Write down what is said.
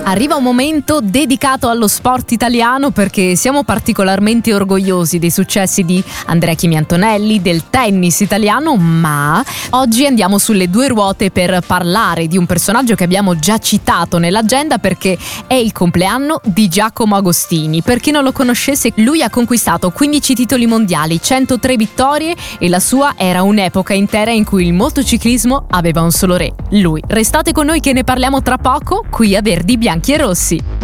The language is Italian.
Arriva un momento dedicato allo sport italiano perché siamo particolarmente orgogliosi dei successi di Andrea Chimi Antonelli, del tennis italiano, ma oggi andiamo sulle due ruote per parlare di un personaggio che abbiamo già citato nell'agenda perché è il compleanno di Giacomo Agostini. Per chi non lo conoscesse, lui ha conquistato 15 titoli mondiali, 103 vittorie e la sua era un'epoca intera in cui il motociclismo aveva un solo re, lui. Restate con noi che ne parliamo tra poco qui a Verdi, Bianchi e Rossi.